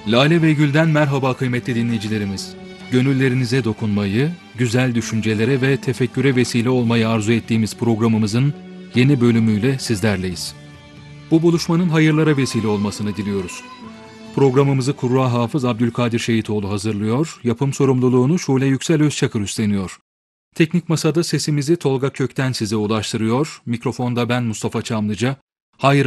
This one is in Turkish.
Lale ve Gül'den merhaba kıymetli dinleyicilerimiz. Gönüllerinize dokunmayı, güzel düşüncelere ve tefekküre vesile olmayı arzu ettiğimiz programımızın yeni bölümüyle sizlerleyiz. Bu buluşmanın hayırlara vesile olmasını diliyoruz. Programımızı Kurra Hafız Abdülkadir Şehitoğlu hazırlıyor, yapım sorumluluğunu Şule Yüksel Özçakır üstleniyor. Teknik masada sesimizi Tolga Kökten size ulaştırıyor, mikrofonda ben Mustafa Çamlıca. Hayır